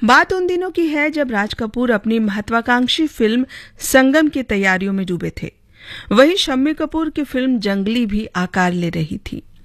बात उन दिनों की है जब राज कपूर अपनी महत्वाकांक्षी फिल्म संगम की तैयारियों में डूबे थे। वहीं शम्मी कपूर की फिल्म जंगली भी आकार ले रही थी।